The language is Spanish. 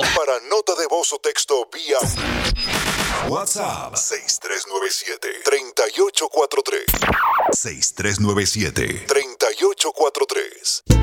Para nota de voz o texto vía WhatsApp 6397-3843. 6397-3843.